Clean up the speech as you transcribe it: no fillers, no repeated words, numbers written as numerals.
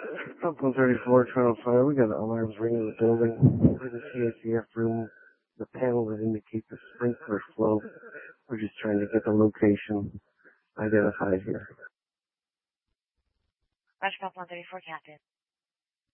Pump 134, Toronto Fire. We got alarms ringing in the building. In the CACF room, the panel that indicates the sprinkler flow. We're just trying to get the location identified here. Roger, Pump 134, Captain.